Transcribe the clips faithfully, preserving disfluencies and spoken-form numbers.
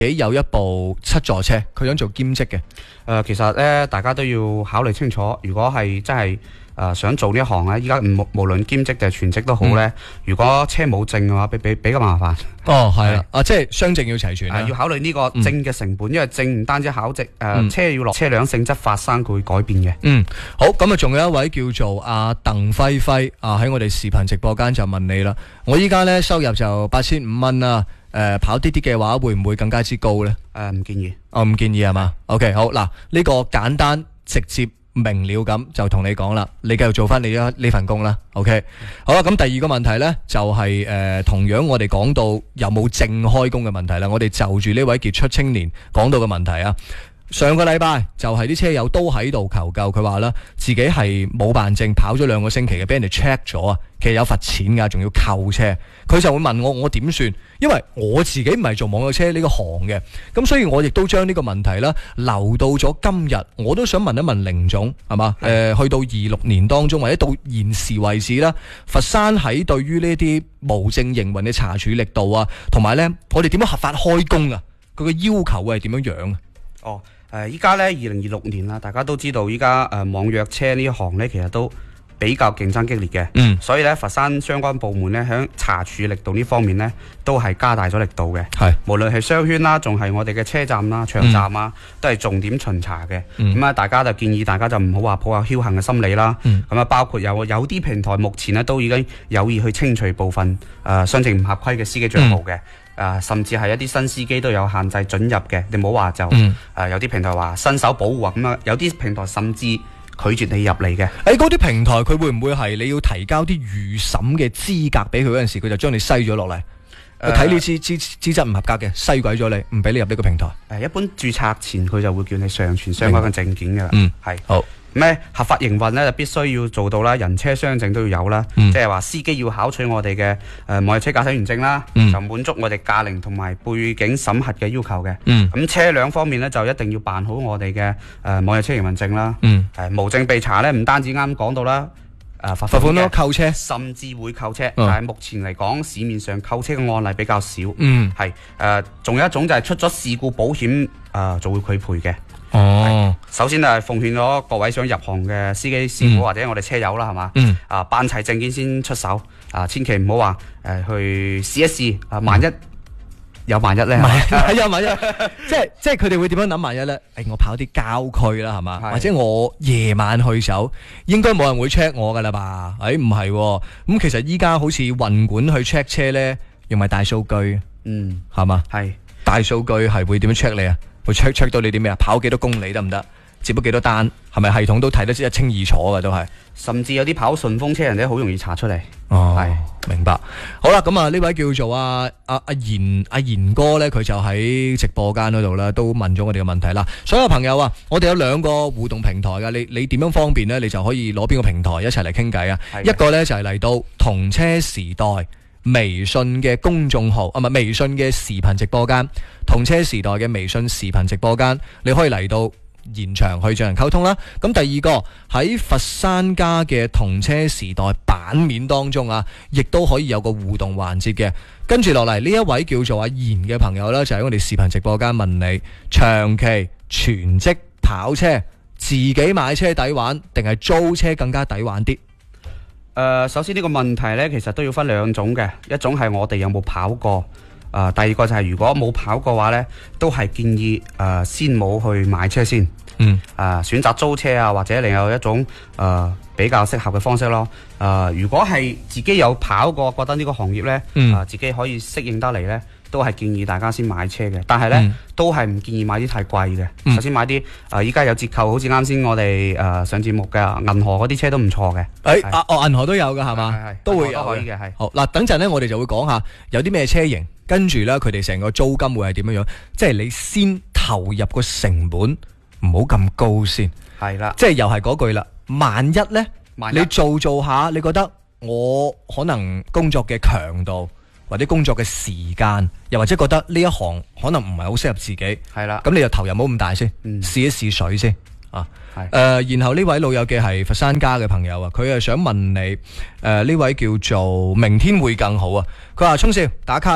己有一部七座車，佢想做兼職嘅。誒、 呃，其實咧，大家都要考慮清楚。如果係真係誒、呃、想做呢一行咧，依家無無論兼職定係全職都好咧。嗯、如果車冇證嘅話，比比比較麻煩。 哦，係啦，啊，即係雙證要齊全、啊、 要考慮呢個證嘅成本，嗯、因為證唔單止考證，誒、呃嗯、車要落車輛性質發生，佢會改變嘅。嗯， 好，咁啊，仲有一位叫做阿鄧輝輝啊，喺我哋視頻直播間就問你啦。我依家咧收入就八千五蚊啦。誒、呃，跑滴滴嘅話會唔會更加之高呢？ 誒、呃，唔建議。 我唔、哦、建議係嘛 ？OK， 好嗱，呢、這個簡單直接明了咁就同你講啦，你繼續做翻你呢份工啦。OK，、嗯、好啦，咁第二個問題呢，就係、是、誒、呃，同樣我哋講到有冇證開工嘅問題啦，我哋就住呢位傑出青年講到嘅問題啊。上個禮拜就係啲車友都喺度求救，佢話啦自己係冇辦證，跑咗兩個星期嘅，俾人哋 check 咗啊，其實有罰錢噶，仲要扣車。佢就會問我我點算？因為我自己唔係做網約車呢個行嘅，咁所以我亦都將呢個問題啦留到咗今日。我都想問一問凌總係嘛？誒、呃，去到二六年當中或者到現時為止啦，佛山喺對於呢啲無證營運嘅查處力度啊，同埋呢我哋點樣合法開工啊？佢嘅要求會係點樣樣啊？ 哦。誒，依家咧二零二六年啦，大家都知道依家誒網約車呢一行咧，其實都比較競爭激烈嘅。嗯，所以咧佛山相關部門咧喺查處力度呢方面咧，都係加大咗力度嘅。係是，無論係商圈啦，仲係我哋嘅車站啦、場站啊，嗯、都係重點巡查嘅。咁啊、嗯，大家就建議大家就唔好話抱有僥倖嘅心理啦。咁啊、嗯，包括有有啲平台目前咧都已經有意去清除部分誒商證唔合規嘅司機賬號嘅。嗯誒、呃，甚至係一啲新司機都有限制准入嘅，你唔好話就誒、嗯呃，有啲平台話新手保護啊咁啊，有啲平台甚至拒絕你入嚟嘅。 誒，嗰啲平台佢會唔會係你要提交啲預審嘅資格俾佢嗰陣時，佢就將你篩咗落嚟？睇、呃、你資資資質唔合格嘅，篩鬼咗你，唔俾你入呢個平台。誒、 呃，一般註冊前佢就會叫你上傳相關嘅證件噶啦。 嗯， 係是好。 咩合法營運咧就必須要做到啦，人車雙證都要有啦，嗯、即係話司機要考取我哋嘅誒網約車駕駛員證啦，嗯、就滿足我哋駕齡同埋背景審核嘅要求嘅。咁、嗯、車輛方面咧就一定要辦好我哋嘅誒網約車營運證啦。誒、嗯呃、無證被查咧唔單止啱講到啦，誒罰款咯，扣車，甚至會扣車。嗯、但係目前嚟講市面上扣車嘅案例比較少。嗯，係誒仲有一種就係出咗事故保險誒、呃、就會拒賠嘅。哦，首先係奉勸咗各位想入行嘅司機師傅、嗯、或者我哋車友啦，係嘛，嗯、啊辦齊證件先出手，啊千祈唔好話誒去試一試，啊萬一、嗯、有萬一咧，係有萬一，即係即係佢哋會點樣諗萬一咧？誒、哎，我跑啲郊區啦，係嘛，是或者我夜晚去走，應該冇人會 check 我噶啦吧？誒、哎，唔係、哦，咁其實依家好似運管去 check 車咧，用埋大數據，嗯，係嘛，係是大數據係會點樣 check 你啊？會 check check 到你啲咩啊？跑幾多公里得唔得？接咗幾多單？係咪系統都睇得一清二楚嘅都係？ 甚至有啲跑順風車人哋好容易查出嚟。 哦，係是明白。好啦，咁啊呢位叫做阿阿阿賢阿賢哥咧，佢就喺直播間嗰度啦，都問咗我哋嘅問題啦。所有朋友啊，我哋有兩個互動平台噶，你你點樣方便咧？你就可以攞邊個平台一齊嚟傾偈啊？的一個咧就係、是、嚟到同車時代微信嘅公眾號啊，唔係微信嘅視頻直播間，同車時代嘅微信視頻直播間，你可以嚟到現場去進行溝通啦。咁第二個喺佛山家嘅同車時代版面當中啊，亦都可以有個互動環節嘅。跟住落嚟呢一位叫做阿賢嘅朋友呢，就喺我哋視頻直播間問你，長期全職跑車，自己買車抵玩定係租車更加抵玩啲？ 誒、呃，首先呢個問題呢，其實都要分兩種嘅，一種係我哋有冇跑過，誒、呃，第二個就係如果冇跑過嘅話呢，都係建議誒、呃、先冇去買車先，嗯，誒、呃，選擇租車啊，或者另有一種誒、呃、比較適合嘅方式咯。誒、呃，如果係自己有跑過，覺得呢個行業呢，誒、嗯呃，自己可以適應得嚟呢，都係建議大家先買車嘅，但係呢，嗯、都係唔建議買啲太貴嘅。嗯、首先買啲誒，依家有折扣，好似啱先我哋誒、呃、上節目嘅銀河嗰啲車都唔錯嘅。 誒、欸，啊哦，銀河都有嘅係嘛？係係都會有可以嘅係。 好嗱，等陣呢，我哋就會講下有啲咩車型，跟住呢，佢哋成個租金會係點樣樣，即係你先投入個成本唔好咁高先。係啦的，即係又係嗰句啦。萬一呢，萬一你做做下，你覺得我可能工作嘅強度，或者工作嘅時間，又或者覺得呢一行可能唔係好適合自己，係啦，咁你就投入冇咁大先，試、嗯、一試水先啊。誒、呃，然後呢位老友嘅係佛山家嘅朋友啊，佢係想問你，誒、呃、呢位叫做明天會更好啊，佢話聰少打卡啦，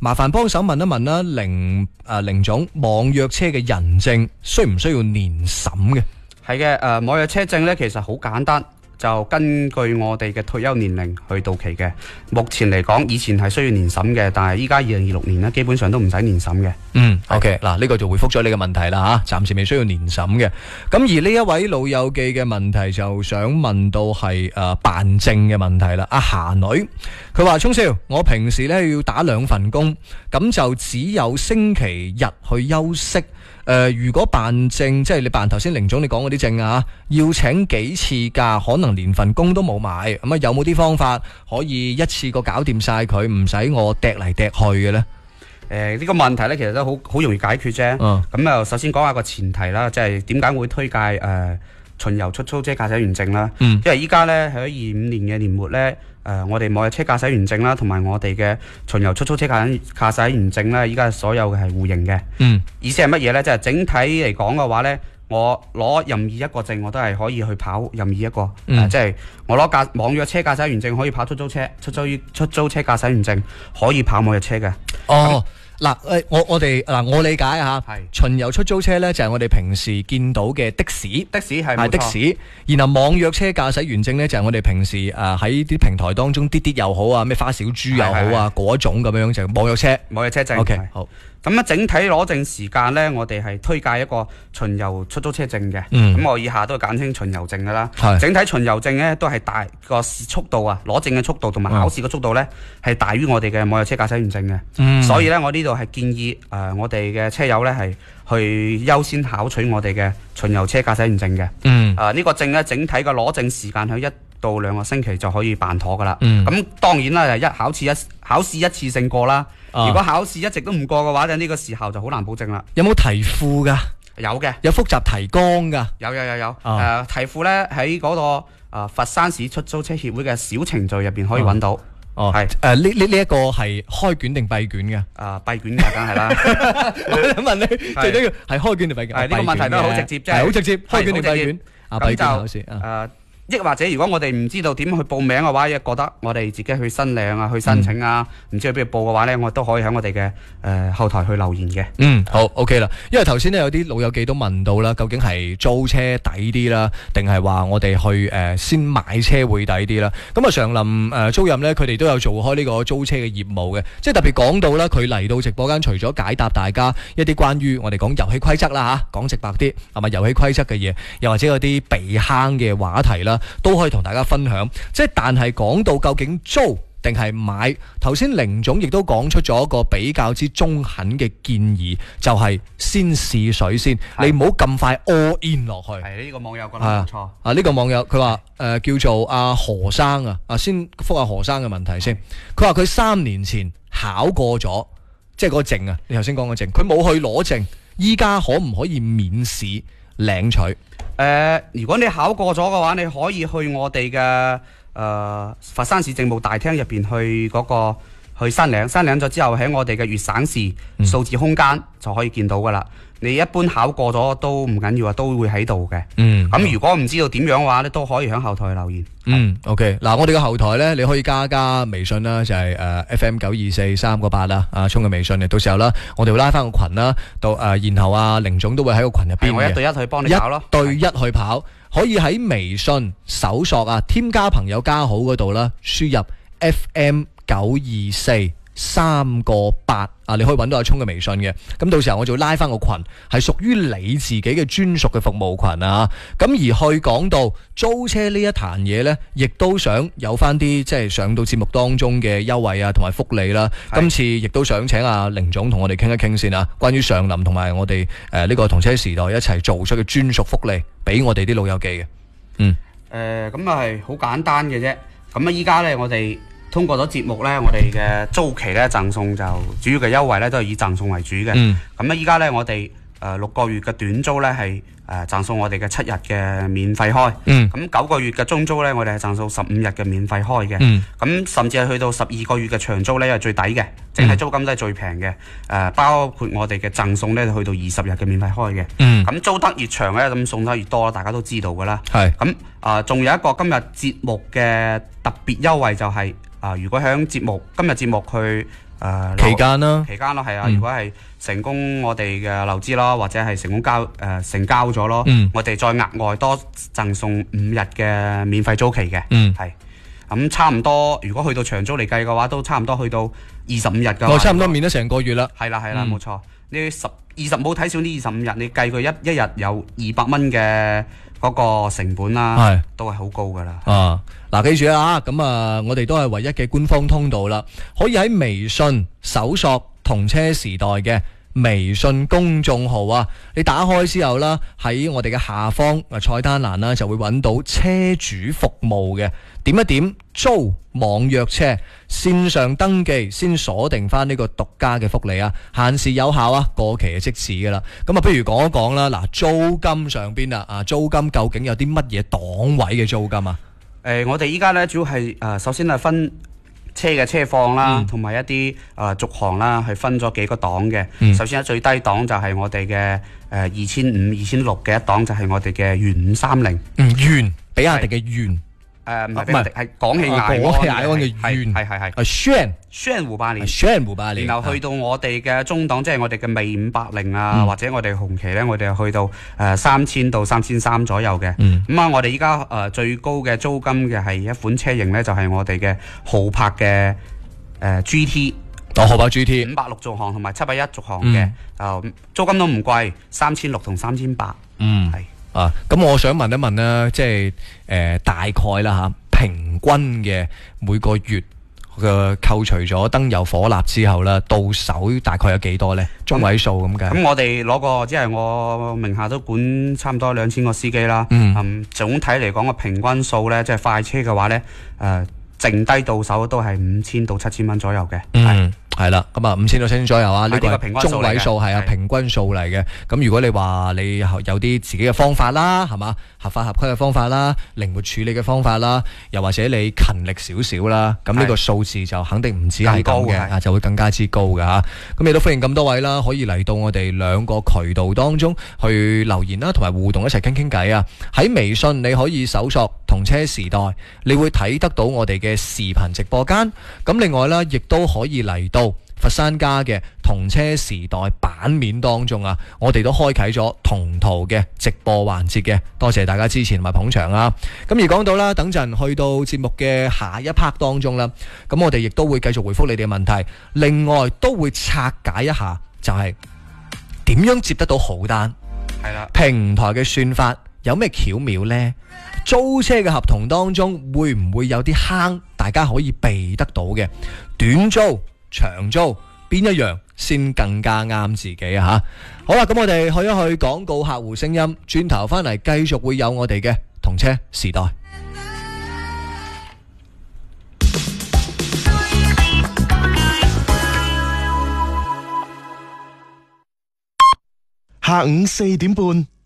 麻煩幫手問一問啦，凌誒凌總，網約車嘅人證需唔需要年審嘅？ 係嘅，誒、呃、網約車證呢其實好簡單。就根據我哋嘅退休年齡去到期嘅。目前嚟講，以前係需要年審嘅，但係依家二零二六年呢，基本上都唔使年審嘅。 嗯 ，OK， 嗱呢個就回覆咗你嘅問題啦嚇，暫時未需要年審嘅。咁而呢一位老友記嘅問題就想問到係誒辦證嘅問題啦。阿霞女佢話：聰少，我平時呢要打兩份工，咁就只有星期日去休息。誒、呃，如果辦證，即係你辦頭先凌總你講嗰啲證啊，要請幾次假，可能連份工都冇埋，咁啊有冇啲方法可以一次過搞掂晒佢，唔使我趯嚟趯去嘅呢？ 誒、呃，呢、這個問題呢，其實都好好容易解決啫。嗯，咁啊，首先講下個前提啦，即係點解會推介誒、呃、巡遊出租車駕駛員證啦？嗯，因為依家呢，喺二五年嘅年末呢。誒、呃，我哋網約車駕駛員證啦，同埋我哋嘅巡遊出租車駕駕駛員證啦，依家所有嘅係互認嘅。嗯，意思係乜嘢呢？即係整體嚟講嘅話呢，我攞任意一個證，我都係可以去跑任意一個。嗯，呃、即係我攞駕網約車駕駛員證可以跑出租車，出租出租車駕駛員證可以跑網約車嘅。 哦。嗱，誒，我我哋嗱，我理解嚇，巡遊出租車咧就係我哋平時見到嘅的，的士， 的士係冇錯， 的士。然後網約車駕駛員證咧就係我哋平時誒喺啲平台當中滴滴又好啊，咩花小豬又好啊，嗰種咁樣就網約車， 網約車證。 OK，好。 咁啊，整體攞證時間呢，我哋係推介一個巡遊出租車證嘅。咁、嗯、我以下都係簡稱巡遊證噶啦。整體巡遊證呢，都係大個速度啊，攞證嘅速度同埋考試嘅速度呢，係、嗯、大於我哋嘅網約車駕駛員證嘅。嗯、所以呢，我呢度係建議誒、呃，我哋嘅車友呢，係去優先考取我哋嘅巡遊車駕駛員證嘅。嗯。誒、呃，呢、這個證呢，整體嘅攞證時間喺一到兩個星期就可以辦妥噶啦。嗯。咁當然啦，一考試一考試一次性過啦。如果考試一直都唔過嘅話，就呢個時候就好難保證啦。 有冇題庫噶？ 有嘅， 有複雜提綱噶？ 有有有有。誒、哦呃，題庫咧喺嗰個誒、呃、佛山市出租車協會嘅小程序入邊可以揾到。 哦，係誒呢呢呢一個係開卷定閉卷嘅？誒、 呃，閉卷嘅梗係啦。 我想問你，最緊要係開卷定閉卷？ 係呢、這個問題都係好直接，即係好直接。開卷定閉卷？啊，閉卷考試。 誒。亦或者如果我哋唔知道點去報名嘅話，亦覺得我哋自己去申領啊、去申請啊，唔、嗯、知去邊度報嘅話呢，我都可以喺我哋嘅誒後台去留言嘅。嗯， 好 OK 啦。因為頭先呢，有啲老友記都問到啦，究竟係租車抵啲啦，定係話我哋去誒、呃、先買車會抵啲啦？咁啊，上林誒、呃、租賃呢，佢哋都有做開呢個租車嘅業務嘅，即係特別講到啦，佢嚟到直播間，除咗解答大家一啲關於我哋講遊戲規則啦嚇，講直白啲係咪遊戲規則嘅嘢，又或者有啲避坑嘅話題啦，都可以同大家分享。即係但係講到究竟租定係買，頭先凌總亦都講出咗一個比較之中肯嘅建議，就係、是、先試水先，你唔好咁快 all in 落去。 係呢、這個網友覺得冇錯。 啊呢、這個網友佢話誒叫做阿何生啊，啊先覆下何生嘅問題先。佢話佢三年前考過咗，即係嗰個證啊，你頭先講個證，佢冇去攞證，依家可唔可以免試領取？ 誒、呃，如果你考過咗嘅話，你可以去我哋嘅誒佛山市政務大廳入邊去嗰、那個去申領，申領咗之後喺我哋嘅粵省市數字空間就可以見到噶啦。你一般考過咗都唔緊要啊，都會喺度嘅。嗯，咁如果唔知道點樣嘅話咧，都可以喺後台留言。 嗯 ，OK， 嗱，我哋嘅後台咧，你可以加加微信啦，就係、是、誒、呃、F M 九二四三個八啦，阿聰嘅微信嚟，到時候啦，我哋會拉翻個群啦，到誒、呃，然後啊，凌總都會喺個群入邊嘅， 我一對一去幫你跑咯， 一對一去跑，可以喺微信搜索啊，添加朋友加好嗰度啦，輸入 F M 九二四。三個八啊，你可以揾到阿聰嘅微信嘅，咁到時候我就拉翻個群，係屬於你自己嘅專屬嘅服務群啊。咁而去講到租車呢一壇嘢呢，亦都想有翻啲即係上到節目當中嘅優惠啊，同埋福利啦。今次亦都想請阿凌總同我哋傾一傾先啊，關於上林同埋我哋誒呢個同車時代一齊做出嘅專屬福利，俾我哋啲老友記嘅。嗯， 誒咁啊係好簡單嘅啫。咁啊依家呢，我哋通過咗節目呢，我哋嘅租期呢，贈送就主要嘅優惠呢，都係以贈送為主嘅。咁咧依家呢，我哋誒六個月嘅短租呢，係誒贈送我哋嘅七日嘅免費開。咁、嗯、九個月嘅中租呢，我哋係贈送十五日嘅免費開嘅。咁、嗯、甚至係去到十二個月嘅長租呢，係最抵嘅，淨係租金都係最平嘅。誒、呃、包括我哋嘅贈送呢，去到二十日嘅免費開嘅。咁、嗯、租得越長呢，咁送得越多，大家都知道噶啦。係咁啊，仲、呃、有一個今日節目嘅特別優惠就係、是。啊！如果喺節目今日節目去誒、 誒期間啦， 期間咯，係啊， 嗯如果係成功我哋嘅流資咯，或者係成功交誒、呃、成交咗咯， 嗯我哋再額外多贈送五日嘅免費租期嘅， 嗯係咁差唔多。如果去到長租嚟計嘅話，都差唔多去到二十五日㗎。 我差唔多免咗成個月啦。 係啦係啦， 嗯冇錯。呢十二十冇睇少呢二十五日，你計佢一一日有二百蚊嘅嗰個成本啦， 係都係好高㗎啦。 啊，嗱，記住啊，咁啊，我哋都係唯一嘅官方通道啦，可以喺微信搜索同車時代嘅微信公眾號啊，你打開之後啦，喺我哋嘅下方啊菜單欄啦，就會揾到車主服務嘅，點一點租網約車，線上登記先鎖定翻呢個獨家嘅福利啊，限時有效啊，過期就即止噶啦。咁啊，不如講一講啦，嗱，租金上邊啊，啊租金究竟有啲乜嘢檔位嘅租金啊？ 誒、呃，我哋依家咧主要係誒、呃，首先係分車嘅車況啦，同埋、嗯、一啲誒、呃、續航啦，係分咗幾個檔嘅。嗯、首先咧最低檔就係我哋嘅誒二千五、二千六嘅一檔，就係我哋嘅元五三零。 嗯，元比亞迪嘅元。 誒唔係比亞迪，係廣汽艾廣汽艾安嘅元， 係係係。 啊，炫炫五八年， 炫五八年。 然後去到我哋嘅中檔，即係我哋嘅魅五八零啊，或者我哋紅旗咧，我哋去到誒三千到三千三左右嘅。咁啊，我哋依家誒最高嘅租金嘅係一款車型咧，就係我哋嘅豪柏嘅誒 G T。 哦，豪柏 G T 五百六續航同埋七百一續航嘅，誒租金都唔貴，三千六同三千八。 嗯，係。啊，咁我想問一問啦，即係誒、呃、大概啦嚇，平均嘅每個月嘅扣除咗燈油火蠟之後啦，到手大概有幾多呢？中位數咁嘅。咁、 嗯、我哋攞個即係我名下都管差唔多兩千個司機啦。嗯，嗯，總體嚟講個平均數呢，即係快車嘅話呢，誒、呃、剩低到手都係五千到七千蚊左右嘅。 嗯。係啦，咁啊五千到七千左右啊，呢個係中位數係啊平均數嚟嘅。咁如果你話你有啲自己嘅方法啦，係嘛，合法合規嘅方法啦，靈活處理嘅方法啦，又或者你勤力少少啦，咁呢個數字就肯定唔止係咁嘅，啊就會更加之高嘅吓。咁亦都歡迎咁多位啦，可以嚟到我哋兩個渠道當中去留言啦，同埋互動一齊傾傾偈啊。喺微信你可以搜索同車時代，你會睇得到我哋嘅視頻直播間。咁另外啦，亦都可以嚟到佛山家嘅同車時代版面當中啊，我哋都開啟咗同圖嘅直播環節嘅，多謝大家支持同埋捧場啊！咁而講到啦，等陣去到節目嘅下一 part 當中啦，咁我哋亦都會繼續回覆你哋嘅問題，另外都會拆解一下，就係點樣接得到好單， 係啦， 平台嘅算法有咩巧妙呢？租車嘅合同當中會唔會有啲坑，大家可以避得到嘅？短租長租邊一樣先更加啱自己啊？吓，好啦，咁我哋去一去廣告客戶聲音，轉頭翻嚟繼續會有我哋嘅同車時代。 下午四點半，